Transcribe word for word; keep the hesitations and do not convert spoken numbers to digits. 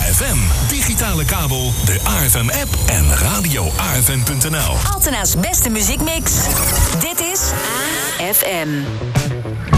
A F M, digitale kabel, de A F M-app en radio A F M punt n l. Altena's beste muziekmix. Dit is A F M.